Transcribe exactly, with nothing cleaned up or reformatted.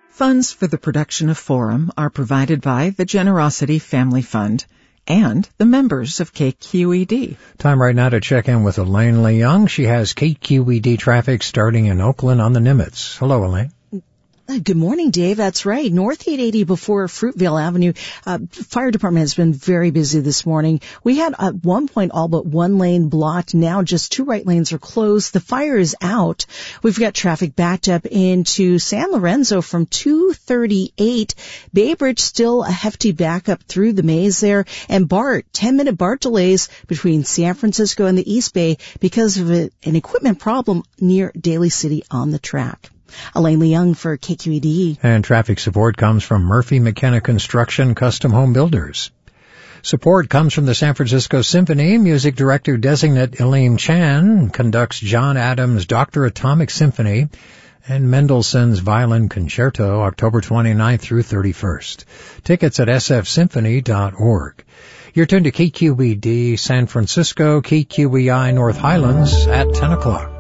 Funds for the production of Forum are provided by the Generosity Family Fund and the members of K Q E D. Time right now to check in with Elaine Leung. She has K Q E D traffic starting in Oakland on the Nimitz. Hello, Elaine. Good morning, Dave. That's right. North eight eighty before Fruitvale Avenue. Uh, fire department has been very busy this morning. We had at one point all but one lane blocked. Now just two right lanes are closed. The fire is out. We've got traffic backed up into San Lorenzo from two thirty-eight. Bay Bridge still a hefty backup through the maze there. And BART, ten minute BART delays between San Francisco and the East Bay because of a, an equipment problem near Daly City on the track. Elaine Leung for K Q E D. And traffic support comes from Murphy McKenna Construction Custom Home Builders. Support comes from the San Francisco Symphony. Music director designate Elaine Chan conducts John Adams' Doctor Atomic Symphony and Mendelssohn's Violin Concerto October twenty-ninth through thirty-first. Tickets at s f symphony dot org. You're tuned to K Q E D San Francisco, K Q E I North Highlands at ten o'clock.